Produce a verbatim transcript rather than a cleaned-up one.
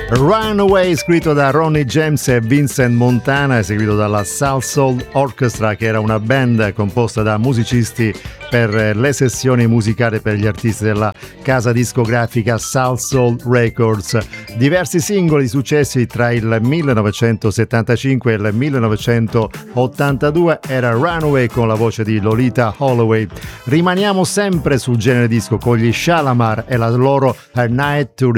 Runaway, scritto da Ronnie James e Vincent Montana, eseguito dalla Salsoul Orchestra, che era una band composta da musicisti per le sessioni musicali per gli artisti della casa discografica Salsoul Records. Diversi singoli successi tra il millenovecentosettantacinque e il millenovecentottantadue era Runaway con la voce di Lolita Holloway. Rimaniamo sempre sul genere disco con gli Shalamar e la loro A Night to